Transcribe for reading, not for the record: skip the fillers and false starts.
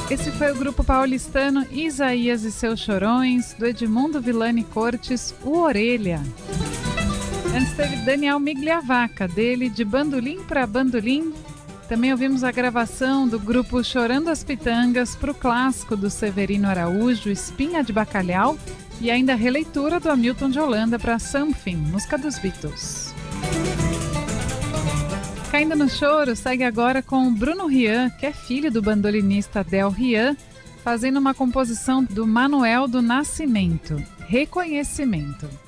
Esse foi o grupo paulistano Isaías e seus Chorões, do Edmundo Villani Cortes, o Orelha. Antes teve Daniel Migliavacca, dele De Bandolim pra Bandolim. Também ouvimos a gravação do grupo Chorando as Pitangas para o clássico do Severino Araújo, Espinha de Bacalhau, e ainda a releitura do Hamilton de Holanda para Something, música dos Beatles. Caindo no choro, segue agora com Bruno Rian, que é filho do bandolinista Del Rian, fazendo uma composição do Manuel do Nascimento, Reconhecimento.